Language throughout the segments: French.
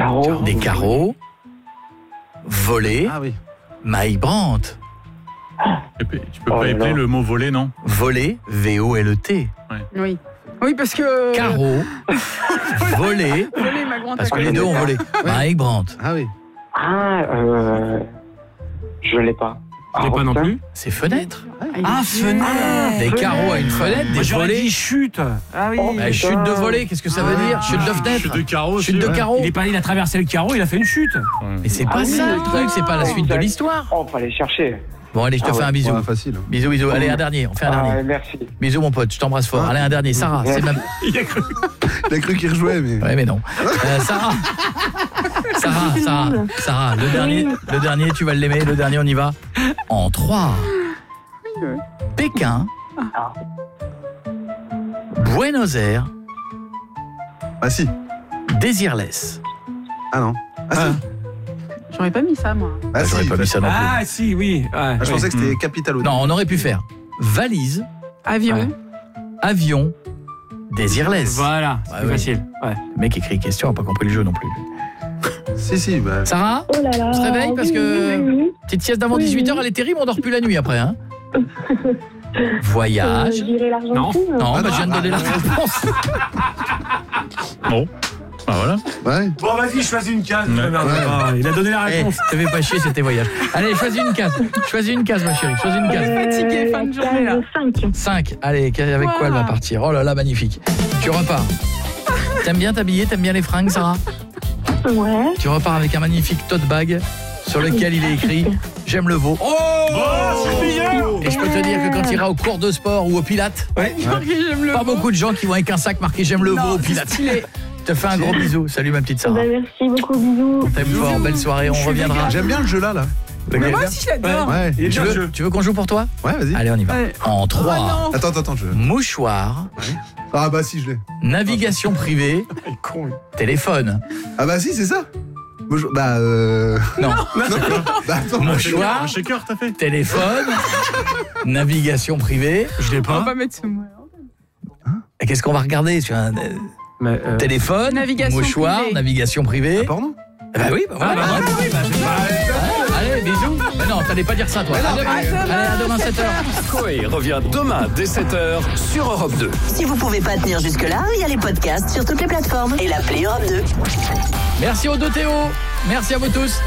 carreaux. Des carreaux. Voler. Ah oui. Mike Brandt. Tu peux pas épeler le mot voler, non? Voler, V-O-L-E-T. Oui. Oui, parce que... Carreaux. Voler. Voler, ma grande Parce que les deux ont volé. Mike Brandt. Ah oui. Je l'ai pas. Je l'ai pas non plus. C'est fenêtre. Ah, fenêtre. Des carreaux à une fenêtre, Moi, des j'aurais volets. dit chute. Ah oui. Bah, chute de volet, qu'est-ce que ça veut dire? Chute de fenêtre. Chute de carreau. Chute de carreau. Il a traversé le carreau, il a fait une chute. Mais c'est pas ça le truc, c'est pas la suite de l'histoire. On va aller chercher. Bon, allez, je te fais un bisou. Ouais, facile. Bisous, bisous. Allez, un dernier, on fait un dernier. Merci. Bisous, mon pote, je t'embrasse fort. Allez, un dernier. Sarah, c'est même. Il a cru qu'il rejouait, mais. Ouais, mais non. Sarah, le dernier, tu vas l'aimer. Le dernier, on y va. En 3. Pékin. Buenos Aires. Ah si. Désirless. Ah non. Ah si. J'aurais pas mis ça, moi. Ah, J'aurais si, pas mis ça non plus. Ah si, oui. Ah, je pensais que c'était capital au Non, on aurait pu faire valise, Avion. avion, Désirless. Voilà, c'est Ouais, plus ouais. facile. Ouais. Le mec écrit question, a pas compris le jeu non plus. Si, bah. Sarah, Oh là là. on se réveille parce que Oui. petite sieste d'avant 18h, elle est terrible, on dort plus la nuit après. Hein. Voyage. Je dirais l'Argentine. Non, bah, je viens de donner la réponse. Bon. Ah voilà. Ouais. Bon, vas-y, choisis une case. Ouais. Il a donné la Eh, réponse. te fais pas chier, c'était voyage. Allez, choisis une case. Choisis une case, ma chérie. Choisis une case. Fatiguée, fin de journée, là. 5. 5. Allez, avec quoi elle va partir? Oh là là, magnifique. Tu repars. T'aimes bien t'habiller? T'aimes bien les fringues, Sarah? Ouais. Tu repars avec un magnifique tote bag sur lequel il est écrit « J'aime le veau ». Et je peux te dire que quand tu iras au cours de sport ou au pilates, pas beaucoup de gens qui vont avec un sac marqué « J'aime le veau » au pilates. Je te fais un gros bisou. Salut ma petite Sarah. Bah, merci beaucoup, bisous. T'aimes fort, belle soirée, on reviendra. J'aime bien le jeu là. Mais moi aussi, j'adore. Ouais. Il est bien le jeu. Tu veux qu'on joue pour toi? Ouais, vas-y. Allez, on y va. Ouais. En 3. Attends, je. Mouchoir, Ah bah si, je l'ai. navigation privée, téléphone. Ah bah si, c'est ça. Bah Non. Bah attends. Mouchoir, Un shaker, t'as fait? téléphone, navigation privée. Je l'ai On va pas. pas mettre ce mot. Et qu'est-ce qu'on va regarder sur un téléphone, Navigation mouchoir, privée. navigation privée? Pardon. Bah oui, bah voilà. Allez, bisous. Mais non, t'allais pas dire ça, toi. À demain. Allez, à demain, 7h. Coé revient demain dès 7h sur Europe 2. Si vous pouvez pas tenir jusque-là, il y a les podcasts sur toutes les plateformes et l'appli Europe 2. Merci aux deux Théo. Merci à vous tous.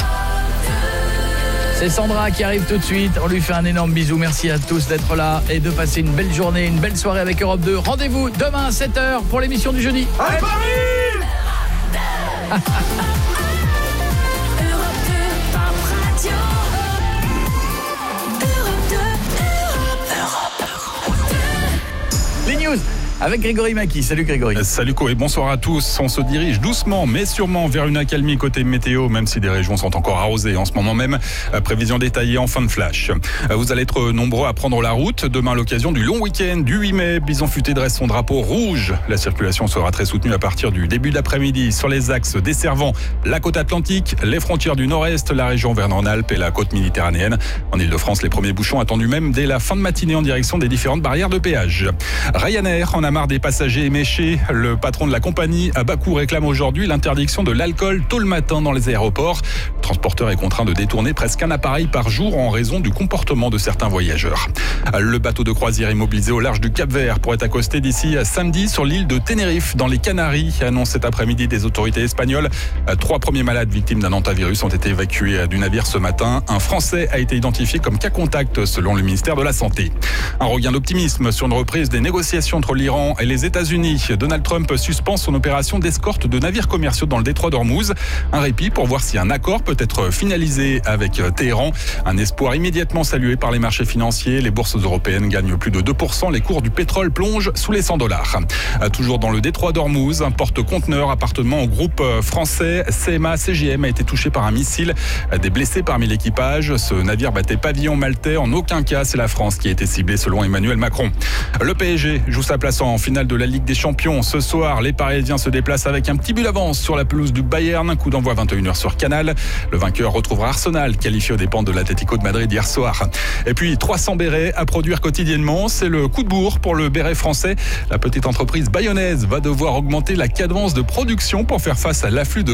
C'est Sandra qui arrive tout de suite. On lui fait un énorme bisou. Merci à tous d'être là et de passer une belle journée, une belle soirée avec Europe 2. Rendez-vous demain à 7h pour l'émission du jeudi. Allez, Paris. Les news avec Grégory Maki. Salut Grégory. Salut Co et bonsoir à tous. On se dirige doucement mais sûrement vers une accalmie côté météo, même si des régions sont encore arrosées en ce moment même. Prévision détaillée en fin de flash. Vous allez être nombreux à prendre la route. Demain, à l'occasion du long week-end du 8 mai, Bison Futé dresse son drapeau rouge. La circulation sera très soutenue à partir du début d'après-midi sur les axes desservant la côte atlantique, les frontières du nord-est, la région Auvergne-Rhône-Alpes et la côte méditerranéenne. En Ile-de-France, les premiers bouchons attendus même dès la fin de matinée en direction des différentes barrières de péage. Ryanair en a marre des passagers éméchés. Le patron de la compagnie à Bakou réclame aujourd'hui l'interdiction de l'alcool tôt le matin dans les aéroports. Le transporteur est contraint de détourner presque un appareil par jour en raison du comportement de certains voyageurs. Le bateau de croisière immobilisé au large du Cap-Vert pourrait accoster d'ici à samedi sur l'île de Tenerife dans les Canaries, annonce cet après-midi des autorités espagnoles. 3 premiers malades victimes d'un hantavirus ont été évacués du navire ce matin. Un Français a été identifié comme cas contact selon le ministère de la Santé. Un regain d'optimisme sur une reprise des négociations entre l'Iran et les États-Unis. Donald Trump suspend son opération d'escorte de navires commerciaux dans le détroit d'Ormuz. Un répit pour voir si un accord peut être finalisé avec Téhéran. Un espoir immédiatement salué par les marchés financiers. Les bourses européennes gagnent plus de 2%. Les cours du pétrole plongent sous les $100. Toujours dans le détroit d'Ormuz, un porte-conteneur appartenant au groupe français CMA-CGM a été touché par un missile. Des blessés parmi l'équipage. Ce navire battait pavillon maltais. En aucun cas, c'est la France qui a été ciblée selon Emmanuel Macron. Le PSG joue sa place en finale de la Ligue des Champions. Ce soir, les Parisiens se déplacent avec un petit but d'avance sur la pelouse du Bayern. Un coup d'envoi 21h sur Canal. Le vainqueur retrouvera Arsenal, qualifié aux dépens de l'Atlético de Madrid hier soir. Et puis 300 bérets à produire quotidiennement. C'est le coup de bourre pour le béret français. La petite entreprise bayonnaise va devoir augmenter la cadence de production pour faire face à l'afflux de